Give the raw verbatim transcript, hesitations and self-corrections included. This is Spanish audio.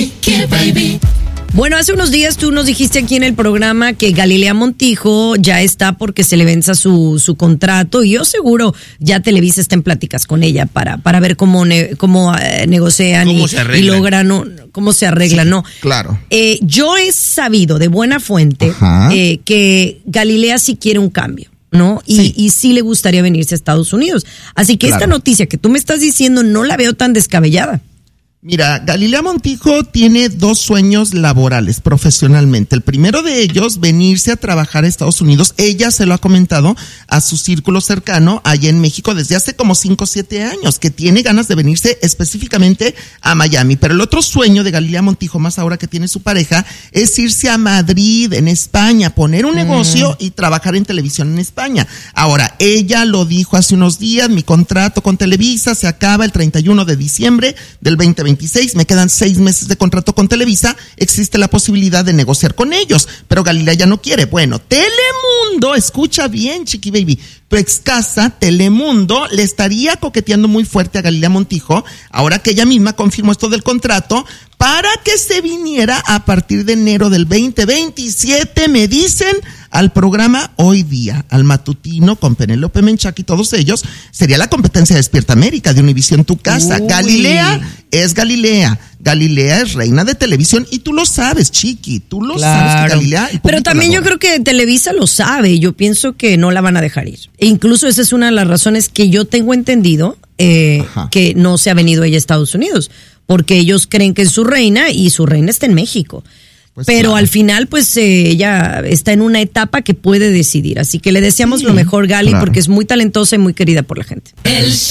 Chiqui Baby. Bueno, hace unos días tú nos dijiste aquí en el programa que Galilea Montijo ya está porque se le venza su, su contrato, y yo seguro ya Televisa está en pláticas con ella para, para ver cómo, ne, cómo eh, negocian ¿Cómo y, y logran, ¿no? cómo se arreglan, sí, ¿no? Claro. Eh, yo he sabido de buena fuente eh, que Galilea sí quiere un cambio, ¿no? Y sí. y sí le gustaría venirse a Estados Unidos. Así que claro. Esta noticia que tú me estás diciendo no la veo tan descabellada. Mira, Galilea Montijo tiene dos sueños laborales profesionalmente. El primero de ellos, venirse a trabajar a Estados Unidos. Ella se lo ha comentado a su círculo cercano allá en México desde hace como cinco o siete años, que tiene ganas de venirse específicamente a Miami. Pero el otro sueño de Galilea Montijo, más ahora que tiene su pareja, es irse a Madrid, en España, poner un negocio y trabajar en televisión en España. Ahora, ella lo dijo hace unos días, mi contrato con Televisa se acaba el treinta y uno de diciembre del veinte veintiséis. Me quedan seis meses de contrato con Televisa, existe la posibilidad de negociar con ellos, pero Galilea ya no quiere. Bueno, Telemundo, escucha bien, Chiqui Baby, tu ex casa, Telemundo, le estaría coqueteando muy fuerte a Galilea Montijo, ahora que ella misma confirmó esto del contrato, para que se viniera a partir de enero del veinte veintisiete, me dicen, al programa Hoy Día, al matutino con Penélope Menchaca y todos ellos. Sería la competencia de Despierta América, de Univisión Tu Casa. Uy. Galilea es Galilea. Galilea es reina de televisión y tú lo sabes, Chiqui, tú lo claro. sabes que Galilea... Pero también yo creo que Televisa lo sabe, yo pienso que no la van a dejar ir. E incluso esa es una de las razones que yo tengo entendido eh, que no se ha venido ella a Estados Unidos, porque ellos creen que es su reina y su reina está en México. Pues pero claro. Al final, pues eh, ella está en una etapa que puede decidir. Así que le deseamos sí, lo mejor, Gali, claro. Porque es muy talentosa y muy querida por la gente. El